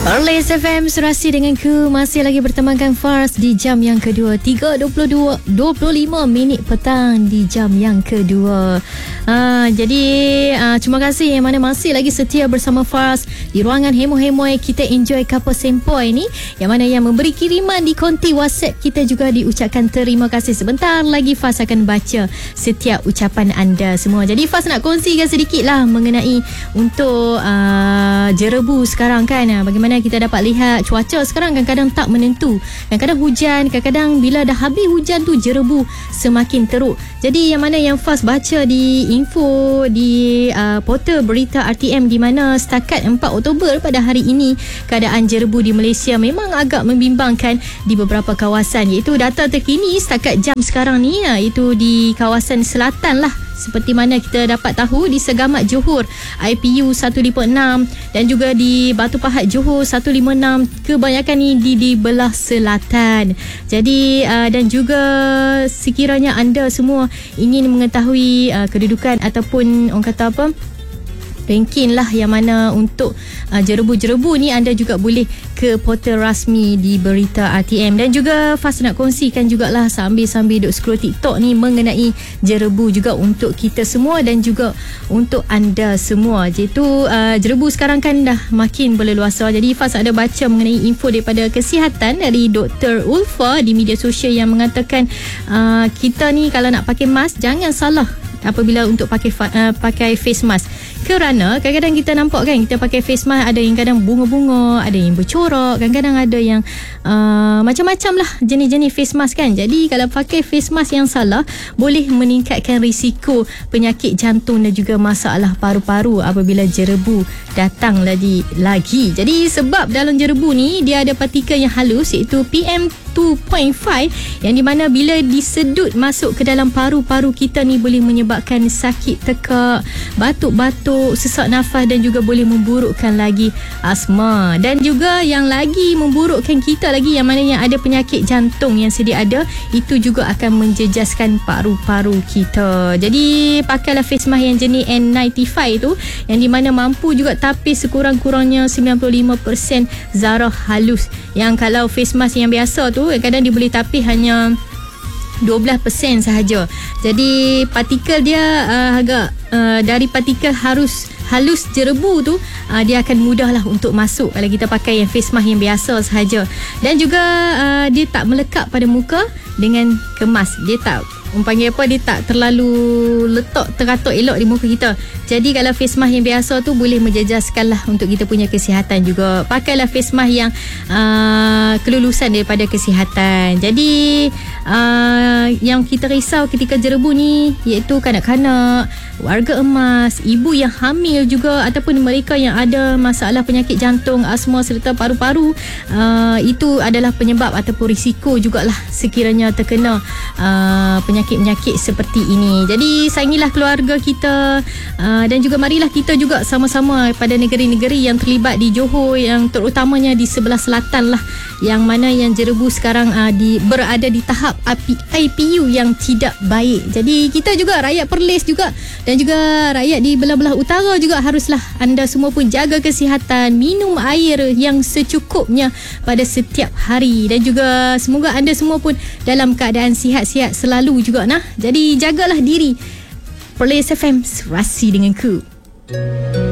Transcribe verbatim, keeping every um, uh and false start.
Perlis F M Serasi dengan ku masih lagi bertemankan Fars di jam yang kedua, tiga dua puluh dua dua puluh lima minit petang di jam yang kedua. Uh, jadi uh, terima kasih yang mana masih lagi setia bersama Fars di ruangan hemo-hemoy kita enjoy couple sempoi ni, yang mana yang memberi kiriman di konti WhatsApp kita juga diucapkan terima kasih. Sebentar lagi Fars akan baca setiap ucapan anda semua. Jadi Fars nak kongsikan sedikit lah mengenai untuk uh, jerebu sekarang kan. Bagaimana kita dapat lihat cuaca sekarang kadang-kadang tak menentu. Kadang-kadang hujan, kadang-kadang bila dah habis hujan tu jerebu semakin teruk. Jadi yang mana yang Fars baca di info di uh, portal berita R T M, di mana setakat empat Oktober pada hari ini keadaan jerebu di Malaysia memang agak membimbangkan di beberapa kawasan, iaitu data terkini setakat jam sekarang ni, iaitu di kawasan selatan lah. Seperti mana kita dapat tahu di Segamat Johor I P U seratus lima puluh enam dan juga di Batu Pahat Johor seratus lima puluh enam, kebanyakan ni di, di belah selatan. Jadi uh, dan juga sekiranya anda semua ingin mengetahui uh, kedudukan ataupun orang kata apa, ranking lah yang mana untuk uh, jerebu-jerebu ni, anda juga boleh ke portal rasmi di berita R T M. Dan juga Fas nak kongsikan jugalah sambil-sambil duk scroll TikTok ni mengenai jerebu juga untuk kita semua dan juga untuk anda semua. Iaitu uh, jerebu sekarang kan dah makin berleluasa. Jadi Fas ada baca mengenai info daripada kesihatan dari Doktor Ulfa di media sosial yang mengatakan uh, kita ni kalau nak pakai mask jangan salah apabila untuk pakai uh, pakai face mask. Kerana kadang-kadang kita nampak kan, kita pakai face mask ada yang kadang bunga-bunga, ada yang bercorak, kadang-kadang ada yang uh, macam-macam lah jenis-jenis face mask kan. Jadi kalau pakai face mask yang salah boleh meningkatkan risiko penyakit jantung dan juga masalah paru-paru apabila jerebu datang lagi lagi. Jadi sebab dalam jerebu ni dia ada partikel yang halus iaitu P M dua titik lima, yang di mana bila disedut masuk ke dalam paru-paru kita ni boleh menyebabkan sakit tekak, batuk-batuk, sesak nafas dan juga boleh memburukkan lagi asma. Dan juga yang lagi memburukkan kita lagi, yang mana yang ada penyakit jantung yang sedia ada, itu juga akan menjejaskan paru-paru kita. Jadi pakailah face mask yang jenis N sembilan puluh lima tu, yang di mana mampu juga tapis sekurang-kurangnya sembilan puluh lima peratus zarah halus. Yang kalau face mask yang biasa tu kadang dia boleh tapis hanya dua belas peratus sahaja. Jadi partikel dia uh, agak uh, dari partikel harus halus jerebu tu uh, dia akan mudah lah untuk masuk kalau kita pakai yang face mask yang biasa sahaja. Dan juga uh, dia tak melekat pada muka dengan kemas. Dia tak, orang panggil apa, dia tak terlalu letak teratur elok di muka kita. Jadi kalau face mask yang biasa tu boleh menjejaskan lah untuk kita punya kesihatan juga. Pakailah face mask yang uh, kelulusan daripada kesihatan. Jadi uh, yang kita risau ketika jerebu ni iaitu kanak-kanak, warga emas, ibu yang hamil juga, ataupun mereka yang ada masalah penyakit jantung, asma serta paru-paru. Uh, itu adalah penyebab ataupun risiko jugalah sekiranya terkena uh, penyakit-penyakit seperti ini. Jadi sayangilah keluarga kita, uh, dan juga marilah kita juga sama-sama pada negeri-negeri yang terlibat di Johor, yang terutamanya di sebelah selatan lah, yang mana yang jerebu sekarang uh, di, berada di tahap I P U yang tidak baik. Jadi kita juga rakyat Perlis juga dan juga rakyat di belah-belah utara juga haruslah anda semua pun jaga kesihatan, minum air yang secukupnya pada setiap hari, dan juga semoga anda semua pun dalam keadaan sihat-sihat selalu juga nah. Jadi jagalah diri. Perlis F M, serasi dengan ku.